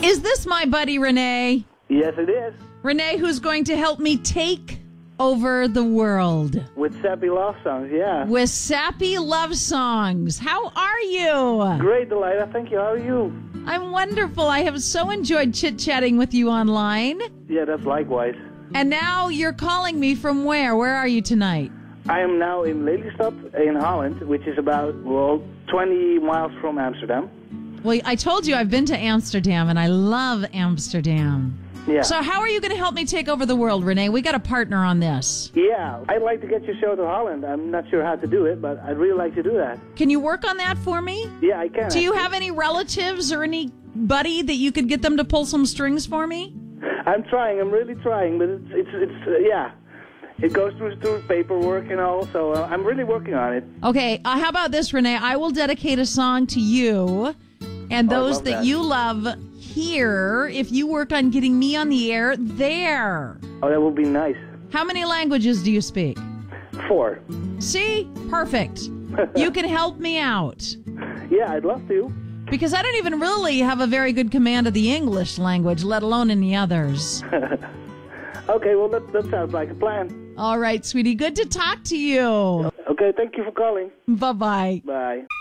Is this my buddy Renee? Yes, it is. Renee, who's going to help me take over the world With sappy love songs, yeah. with sappy love songs. How are you? Great, Delilah. Thank you. How are you? I'm wonderful. I have so enjoyed chit-chatting with you online. Yeah, that's likewise. And now you're calling me from where? Where are you tonight? I am now in Lelystad in Holland, which is about, 20 miles from Amsterdam. Well, I told you I've been to Amsterdam, and I love Amsterdam. Yeah. So how are you going to help me take over the world, Renee? We got a partner on this. Yeah, I'd like to get your show to Holland. I'm not sure how to do it, but I'd really like to do that. Can you work on that for me? Yeah, I can. Do you have any relatives or anybody that you could get them to pull some strings for me? I'm trying. I'm really trying, but it's yeah. It goes through paperwork and all, so I'm really working on it. Okay, how about this, Renee? I will dedicate a song to you and those that you love here if you work on getting me on the air there. Oh, that would be nice. How many languages do you speak? 4. See? Perfect. You can help me out. Yeah, I'd love to. Because I don't even really have a very good command of the English language, let alone any others. Okay, well, that sounds like a plan. All right, sweetie. Good to talk to you. Okay, thank you for calling. Bye-bye. Bye.